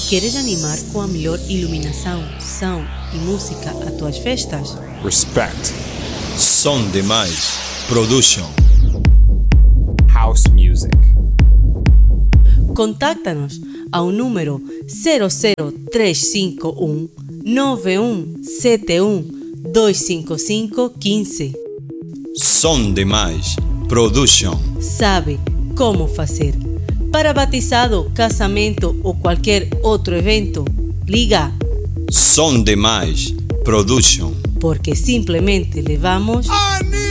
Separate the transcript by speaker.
Speaker 1: Queres animar com a melhor iluminação, som e música a tuas festas?
Speaker 2: Respect. Som Demais Production. House Music.
Speaker 1: Contacta-nos ao número 00351 9171 255 15.
Speaker 2: Som Demais Production.
Speaker 1: Sabe como fazer. Para batizado, casamento ou qualquer outro evento, liga
Speaker 2: Som Demais Production.
Speaker 1: porque simplesmente levamos
Speaker 3: I need